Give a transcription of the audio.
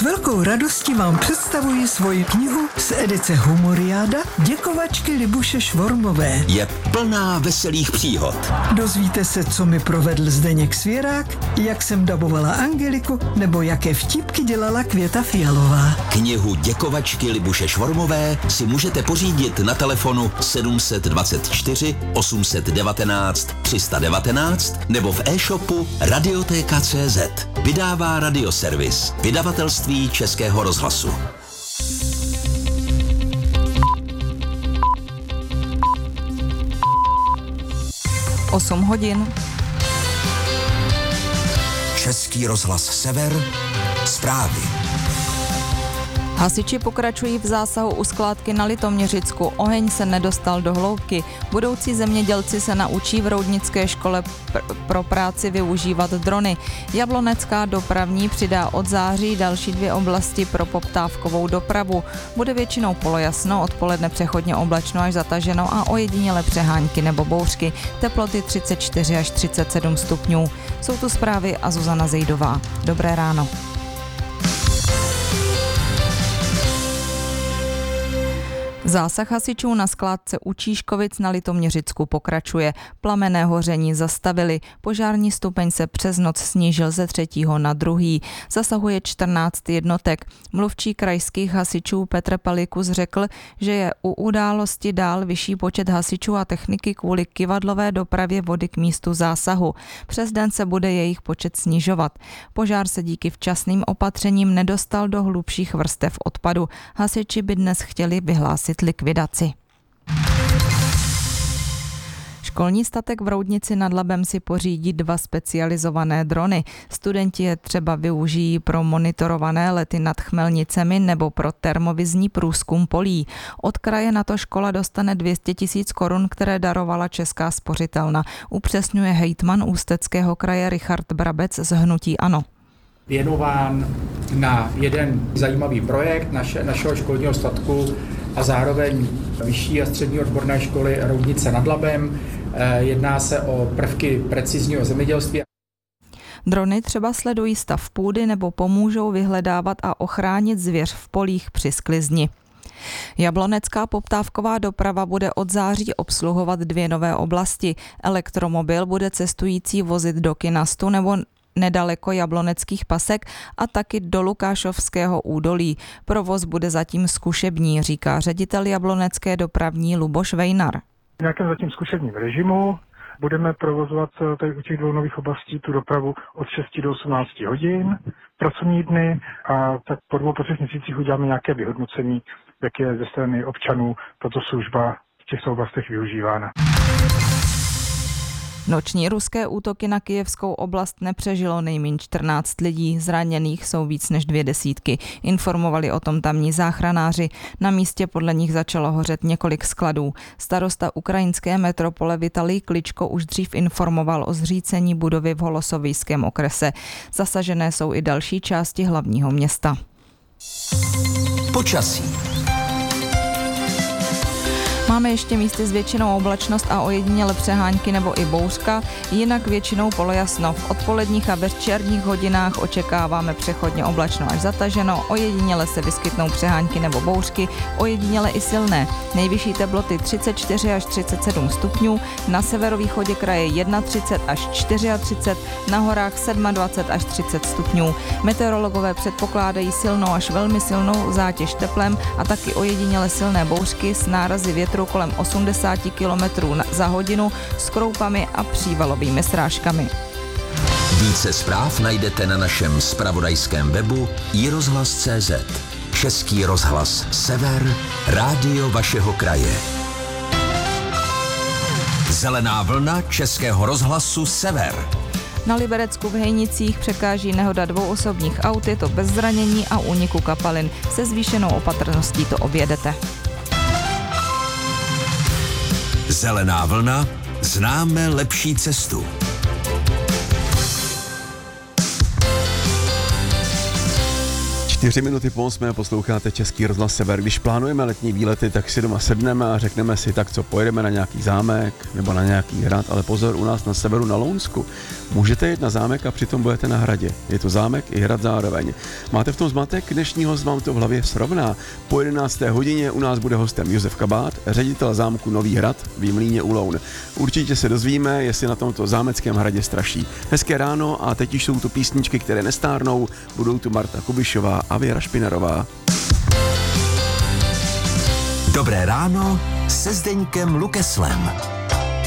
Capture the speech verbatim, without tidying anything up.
velkou radostí vám představuji svoji knihu z edice Humoriáda Děkovačky Libuše Švormové. Je plná veselých příhod. Dozvíte se, co mi provedl Zdeněk Svěrák, jak jsem dabovala Angeliku, nebo jaké vtipky dělala Květa Fialová. Knihu Děkovačky Libuše Švormové si můžete pořídit na telefonu sedm dvacet čtyři osm devatenáct tři sta devatenáct nebo v e-shopu Radiotéka tečka cé zet. Vydává Radioservis, vydavatelství Českého rozhlasu. osm hodin. Český rozhlas Sever, zprávy. Hasiči pokračují v zásahu u skládky na Litoměřicku. Oheň se nedostal do hloubky. Budoucí zemědělci se naučí v Roudnické škole pr- pro práci využívat drony. Jablonecká dopravní přidá od září další dvě oblasti pro poptávkovou dopravu. Bude většinou polojasno, odpoledne přechodně oblačno až zataženo a ojediněle přehánky nebo bouřky. Teploty třicet čtyři až třicet sedm stupňů. Jsou tu zprávy a Zuzana Zejdová. Dobré ráno. Zásah hasičů na skládce u Číškovic na Litoměřicku pokračuje. Plamenné hoření zastavili. Požární stupeň se přes noc snížil ze třetího na druhý. Zasahuje čtrnáct jednotek. Mluvčí krajských hasičů Petr Palikus řekl, že je u události dál vyšší počet hasičů a techniky kvůli kyvadlové dopravě vody k místu zásahu. Přes den se bude jejich počet snižovat. Požár se díky včasným opatřením nedostal do hlubších vrstev odpadu. Hasiči by dnes chtěli vyhlásit likvidaci. Školní statek v Roudnici nad Labem si pořídí dva specializované drony. Studenti je třeba využijí pro monitorované lety nad Chmelnicemi nebo pro termovizní průzkum polí. Od kraje na to škola dostane dvě stě tisíc korun, které darovala Česká spořitelna. Upřesňuje hejtman Ústeckého kraje Richard Brabec z hnutí ANO. Věnován na jeden zajímavý projekt naše, našeho školního statku a zároveň vyšší a střední odborné školy Roudnice nad Labem. Jedná se o prvky precizního zemědělství. Drony třeba sledují stav půdy nebo pomůžou vyhledávat a ochránit zvěř v polích při sklizni. Jablonecká poptávková doprava bude od září obsluhovat dvě nové oblasti. Elektromobil bude cestující vozit do Kynastu nebo nedaleko Jabloneckých pasek a taky do Lukášovského údolí. Provoz bude zatím zkušební, říká ředitel Jablonecké dopravní Luboš Vejnar. V nějakém zatím zkušebním režimu budeme provozovat tady u těch dvou nových oblastí tu dopravu od šesti do osmnácti hodin pracovní dny a tak po dvou, po třech měsících uděláme nějaké vyhodnocení, jak je ze strany občanů tato služba v těchto oblastech využívána. Noční ruské útoky na Kyjevskou oblast nepřežilo nejméně čtrnáct lidí, zraněných jsou víc než dvě desítky. Informovali o tom tamní záchranáři. Na místě podle nich začalo hořet několik skladů. Starosta ukrajinské metropole Vitalij Kličko už dřív informoval o zřícení budovy v Holosovýském okrese. Zasažené jsou i další části hlavního města. Počasí. Máme ještě místy s většinou oblačnost a ojediněle přehánky nebo i bouřka, jinak většinou polojasno. V odpoledních a večerních hodinách očekáváme přechodně oblačno až zataženo, ojediněle se vyskytnou přehánky nebo bouřky, ojediněle i silné. Nejvyšší teploty třicet čtyři až třicet sedm stupňů, na severovýchodě kraje třicet jedna až třicet čtyři, na horách dvacet sedm až třicet stupňů. Meteorologové předpokládají silnou až velmi silnou zátěž teplem a taky ojediněle silné bouřky s nárazy větru kolem osmdesát kilometrů za hodinu s kroupami a přívalovými srážkami. Více zpráv najdete na našem zpravodajském webu i rozhlas tečka cé zet. Český rozhlas Sever, rádio vašeho kraje. Zelená vlna Českého rozhlasu Sever. Na Liberecku v Hejnicích překáží nehoda dvou osobních aut, je to bez zranění a úniku kapalin. Se zvýšenou opatrností to objedete. Zelená vlna, známe lepší cestu. Čtyři minuty po osmé posloucháte Český rozhlas Sever. Když plánujeme letní výlety, tak si doma sedneme a řekneme si, tak co, pojedeme na nějaký zámek nebo na nějaký hrad, ale pozor, u nás na severu na Lounsku můžete jít na zámek a přitom budete na hradě. Je to zámek i hrad zároveň. Máte v tom zmatek? Dnešní host vám to v hlavě srovná. Po jedenácté hodině u nás bude hostem Josef Kabát, ředitel zámku Nový hrad v Jimlíně u Loun. Určitě se dozvíme, jestli na tomto zámeckém hradě straší. Hezké ráno a teď už jsou to písničky, které nestárnou, budou tu Marta Kubišová a Věra Špinarová. Dobré ráno se Zdeňkem Lukeslem.